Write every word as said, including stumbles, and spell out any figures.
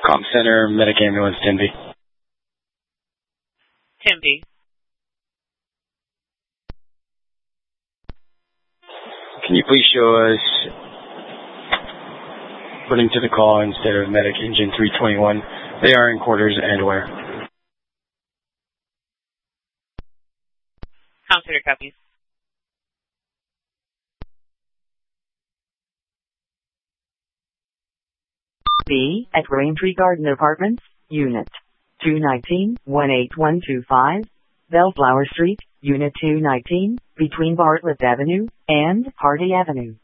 Com Center, Medic Ambulance, ten B. ten B. Can you please show us putting to the call instead of Medic Engine three twenty-one? They are in quarters and where? Com Center copies. B at Raintree Garden Apartments, Unit two nineteen, one eight one two five, Bellflower Street, Unit two nineteen, between Bartlett Avenue and Hardy Avenue.